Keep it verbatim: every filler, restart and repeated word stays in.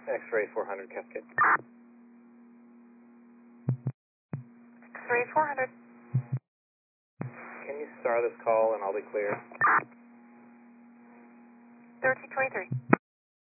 X-ray four hundred, Cascade. X-ray four hundred. Can you star this call and I'll be clear? thirteen twenty-three.